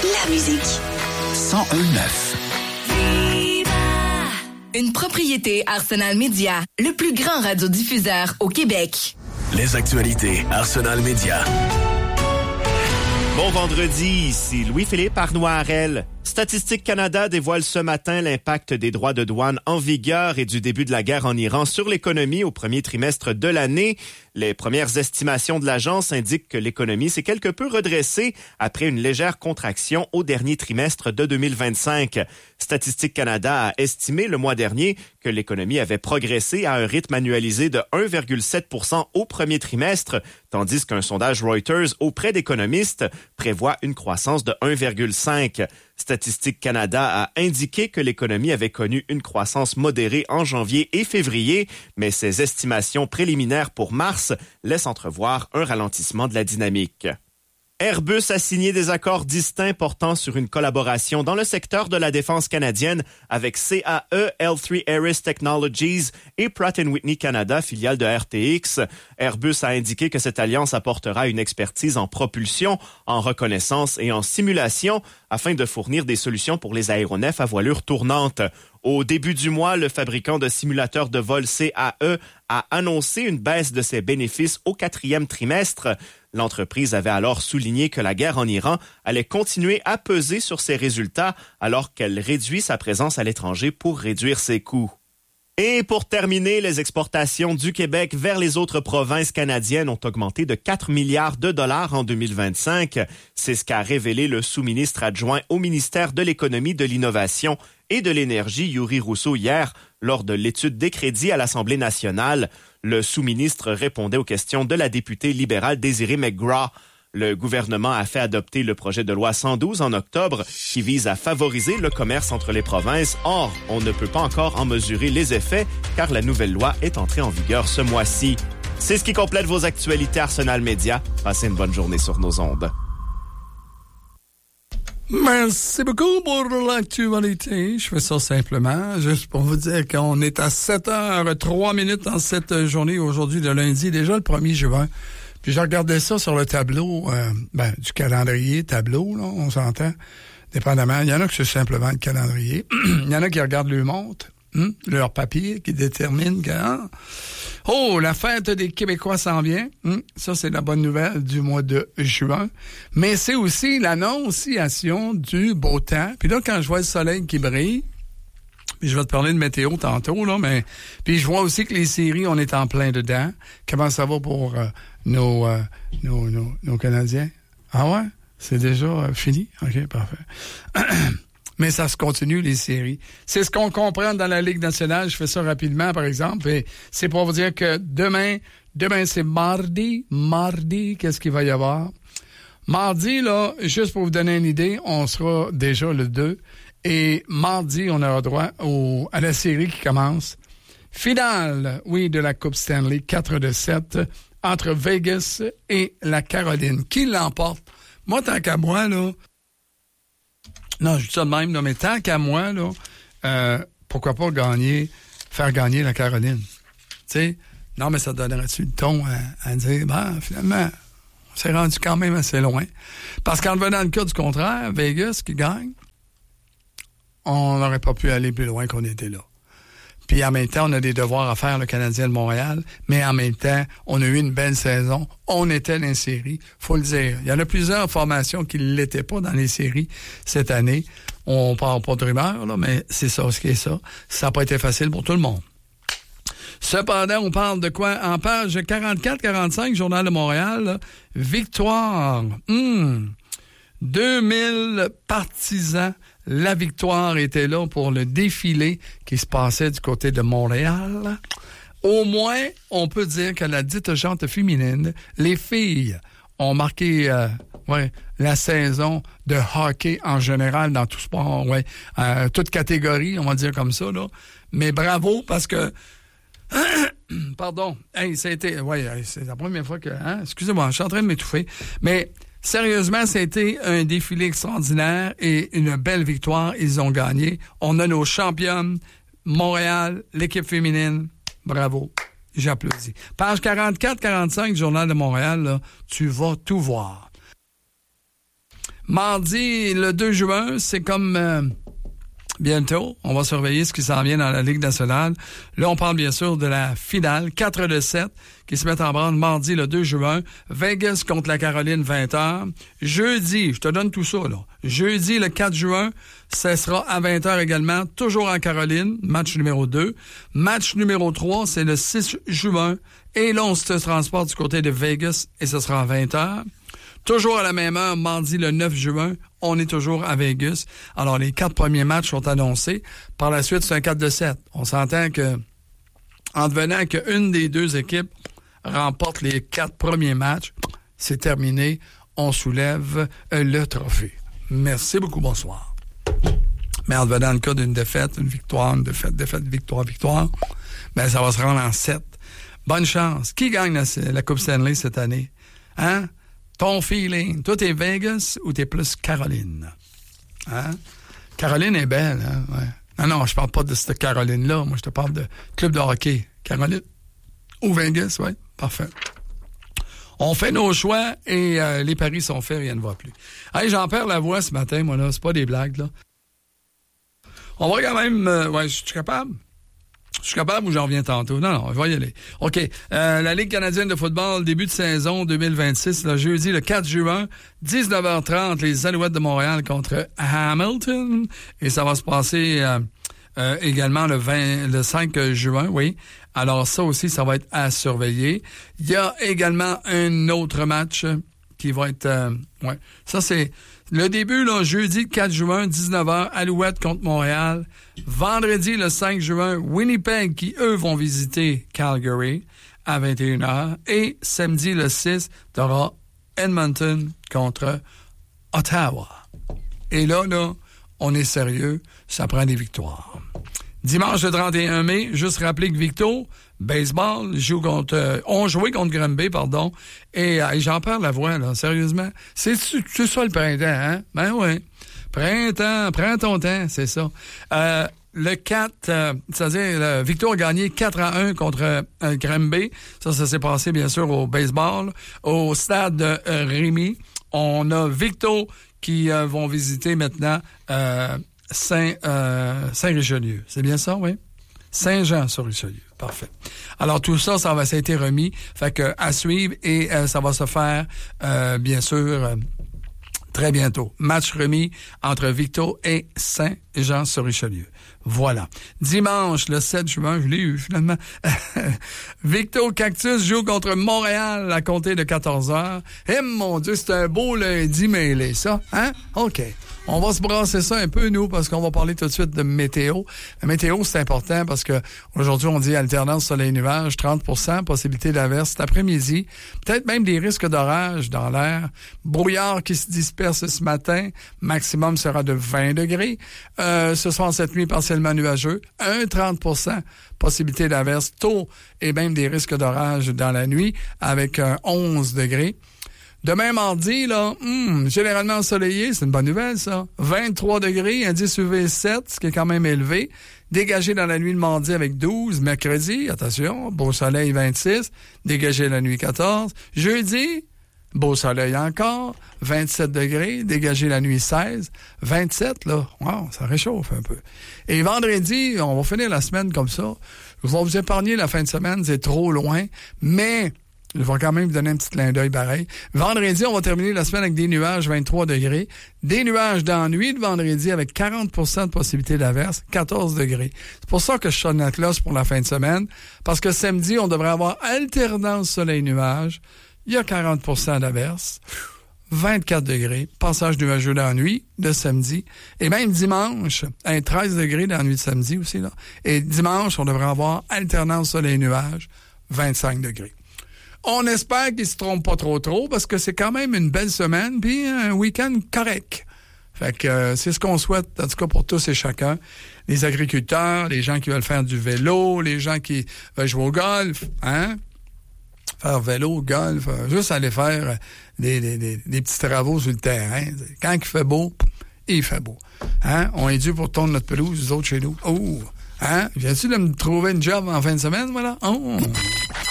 La musique. 101.9. Une propriété Arsenal Média, le plus grand radiodiffuseur au Québec. Les actualités Arsenal Média. Bon vendredi, ici Louis-Philippe Arnoirel. Statistique Canada dévoile ce matin l'impact des droits de douane en vigueur et du début de la guerre en Iran sur l'économie au premier trimestre de l'année. Les premières estimations de l'agence indiquent que l'économie s'est quelque peu redressée après une légère contraction au dernier trimestre de 2025. Statistique Canada a estimé le mois dernier que l'économie avait progressé à un rythme annualisé de 1,7% au premier trimestre, tandis qu'un sondage Reuters auprès d'économistes prévoit une croissance de 1,5%. Statistique Canada a indiqué que l'économie avait connu une croissance modérée en janvier et février, mais ses estimations préliminaires pour mars laissent entrevoir un ralentissement de la dynamique. Airbus a signé des accords distincts portant sur une collaboration dans le secteur de la défense canadienne avec CAE, L3 Harris Technologies et Pratt & Whitney Canada, filiale de RTX. Airbus a indiqué que cette alliance apportera une expertise en propulsion, en reconnaissance et en simulation afin de fournir des solutions pour les aéronefs à voilure tournante. Au début du mois, le fabricant de simulateurs de vol CAE a annoncé une baisse de ses bénéfices au 4e trimestre. L'entreprise avait alors souligné que la guerre en Iran allait continuer à peser sur ses résultats alors qu'elle réduit sa présence à l'étranger pour réduire ses coûts. Et pour terminer, les exportations du Québec vers les autres provinces canadiennes ont augmenté de 4 milliards de dollars en 2025. C'est ce qu'a révélé le sous-ministre adjoint au ministère de l'Économie, de l'Innovation et de l'Énergie, Yuri Rousseau, hier, lors de l'étude des crédits à l'Assemblée nationale. Le sous-ministre répondait aux questions de la députée libérale Désirée McGraw. Le gouvernement a fait adopter le projet de loi 112 en octobre qui vise à favoriser le commerce entre les provinces. Or, on ne peut pas encore en mesurer les effets car la nouvelle loi est entrée en vigueur ce mois-ci. C'est ce qui complète vos actualités Arsenal Média. Passez une bonne journée sur nos ondes. Merci beaucoup pour l'actualité. Je fais ça simplement, juste pour vous dire qu'on est à 7h03 en cette journée aujourd'hui de lundi, déjà le 1er juin. Puis je regardais ça sur le tableau, du calendrier, tableau, là, on s'entend, dépendamment. Il y en a que c'est simplement le calendrier. Il y en a qui regardent leur montre, leur papier, qui détermine que, la fête des Québécois s'en vient. Ça, c'est la bonne nouvelle du mois de juin. Mais c'est aussi l'annonciation du beau temps. Puis là, quand je vois le soleil qui brille, puis je vais te parler de météo tantôt, là, mais puis je vois aussi que les séries, on est en plein dedans. Comment ça va pour nos Canadiens? Ah ouais? C'est déjà fini? OK, parfait. Mais ça se continue, les séries. C'est ce qu'on comprend dans la Ligue nationale. Je fais ça rapidement, par exemple. Et c'est pour vous dire que demain, c'est mardi. Mardi, qu'est-ce qu'il va y avoir? Mardi, là, juste pour vous donner une idée, on sera déjà le 2. Et mardi, on aura droit à la série qui commence. Finale, de la Coupe Stanley, 4-7, entre Vegas et la Caroline. Qui l'emporte? Moi, tant qu'à moi, là... Non, je dis ça de même, là, mais tant qu'à moi, là, pourquoi pas faire gagner la Caroline? Tu sais? Non, mais ça donnerait-tu le ton à dire, finalement, on s'est rendu quand même assez loin. Parce qu'en venant le cas du contraire, Vegas qui gagne, on n'aurait pas pu aller plus loin qu'on était là. Puis en même temps, on a des devoirs à faire, le Canadien de Montréal, mais en même temps, on a eu une belle saison. On était dans les séries, faut le dire. Il y en a plusieurs formations qui ne l'étaient pas dans les séries cette année. On parle pas de rumeurs, là, mais c'est ça ce qui est ça. Ça n'a pas été facile pour tout le monde. Cependant, on parle de quoi? En page 44-45, Journal de Montréal, là, victoire. 2000 partisans. La victoire était là pour le défilé qui se passait du côté de Montréal. Au moins, on peut dire que la dite jante féminine, les filles ont marqué la saison de hockey en général dans tout sport, toute catégorie, on va dire comme ça, là. Mais bravo, parce que pardon, ça a été, c'est la première fois que, excusez-moi, je suis en train de m'étouffer, mais sérieusement, c'était un défilé extraordinaire et une belle victoire. Ils ont gagné. On a nos championnes, Montréal, l'équipe féminine. Bravo. J'applaudis. Page 44-45, Journal de Montréal, là, tu vas tout voir. Mardi, le 2 juin, c'est comme bientôt. On va surveiller ce qui s'en vient dans la Ligue nationale. Là, on parle bien sûr de la finale, 4 de 7, qui se met en branle mardi, le 2 juin. Vegas contre la Caroline, 20h. Jeudi, je te donne tout ça, là. Jeudi, le 4 juin, ce sera à 20h également, toujours en Caroline, match numéro 2. Match numéro 3, c'est le 6 juin. Et là, on se transporte du côté de Vegas et ce sera à 20h. Toujours à la même heure, mardi le 9 juin, on est toujours à Vegas. Alors, les 4 premiers matchs sont annoncés. Par la suite, c'est un 4 de 7. On s'entend que, en devenant qu'une des deux équipes remporte les 4 premiers matchs, c'est terminé. On soulève le trophée. Merci beaucoup, bonsoir. Mais en devenant le cas d'une défaite, une victoire, une défaite, victoire, ben ça va se rendre en 7. Bonne chance. Qui gagne la Coupe Stanley cette année? Hein? Ton feeling. Toi, t'es Vegas ou t'es plus Caroline? Hein? Caroline est belle, hein? Ouais. Non, je parle pas de cette Caroline-là. Moi, je te parle de club de hockey. Caroline ou Vegas, oui. Parfait. On fait nos choix et les paris sont faits, rien ne va plus. Hey, j'en perds la voix ce matin, moi, là. C'est pas des blagues, là. On va quand même... je suis capable? Je suis capable ou j'en reviens tantôt? Non, je vais y aller. OK. La Ligue canadienne de football, début de saison 2026, le jeudi, le 4 juin, 19h30, les Alouettes de Montréal contre Hamilton. Et ça va se passer également le 5 juin, oui. Alors ça aussi, ça va être à surveiller. Il y a également un autre match qui va être... ça, c'est... Le début, là, jeudi 4 juin, 19h, Alouettes contre Montréal. Vendredi, le 5 juin, Winnipeg, qui, eux, vont visiter Calgary à 21h. Et samedi, le 6, t'auras Edmonton contre Ottawa. Et là, on est sérieux, ça prend des victoires. Dimanche, le 31 mai, juste rappeler que Victo, baseball, ont joué contre Granby, pardon, et j'en perds la voix, là, sérieusement. C'est ça le printemps, hein? Ben oui. Printemps, prends ton temps, c'est ça. Le 4, c'est-à-dire, Victo a gagné 4-1 contre Granby. Ça s'est passé, bien sûr, au baseball. Au stade de Rémy, on a Victo qui vont visiter maintenant Saint-Richelieu. C'est bien ça, oui? Saint-Jean-sur-Richelieu. Parfait. Alors, tout ça, ça a été remis. Fait que, à suivre et ça va se faire, bien sûr, très bientôt. Match remis entre Victo et Saint-Jean-sur-Richelieu. Voilà. Dimanche, le 7 juin, je l'ai eu, finalement. Victo Cactus joue contre Montréal à compter de 14h. Eh, mon Dieu, c'est un beau lundi mêlé, ça. Hein? OK. On va se brasser ça un peu, nous, parce qu'on va parler tout de suite de météo. La météo, c'est important parce que aujourd'hui, on dit alternance soleil-nuage, 30%, possibilité d'averse cet après-midi. Peut-être même des risques d'orage dans l'air. Brouillard qui se disperse ce matin. Maximum sera de 20 degrés. Ce soir, cette nuit, partiellement nuageux. 30%, possibilité d'averse. Tôt et même des risques d'orage dans la nuit avec 11 degrés. Demain, mardi, là, généralement ensoleillé, c'est une bonne nouvelle, ça. 23 degrés, indice UV 7, ce qui est quand même élevé. Dégagé dans la nuit de mardi avec 12. Mercredi, attention, beau soleil 26. Dégagé la nuit 14. Jeudi, beau soleil encore, 27 degrés. Dégagé la nuit 16. 27, là, wow, ça réchauffe un peu. Et vendredi, on va finir la semaine comme ça. Je vais vous épargner la fin de semaine, c'est trop loin, mais... Je vais quand même vous donner un petit clin d'œil pareil. Vendredi, on va terminer la semaine avec des nuages, 23 degrés. Des nuages dans la nuit de vendredi avec 40% de possibilité d'averse, 14 degrés. C'est pour ça que je sonne la cloche pour la fin de semaine. Parce que samedi, on devrait avoir alternance soleil-nuage. Il y a 40% d'averse. 24 degrés. Passage nuageux dans la nuit de samedi. Et même dimanche, 13 degrés dans la nuit de samedi aussi, là. Et dimanche, on devrait avoir alternance soleil-nuage, 25 degrés. On espère qu'ils se trompent pas trop parce que c'est quand même une belle semaine puis un week-end correct. Fait que c'est ce qu'on souhaite, en tout cas pour tous et chacun. Les agriculteurs, les gens qui veulent faire du vélo, les gens qui veulent jouer au golf, hein? Faire vélo, golf, juste aller faire des petits travaux sur le terrain. Quand il fait beau, il fait beau. Hein? On est dû pour tourner notre pelouse, nous autres chez nous. Oh! Hein? Viens-tu de me trouver une job en fin de semaine, voilà? Oh!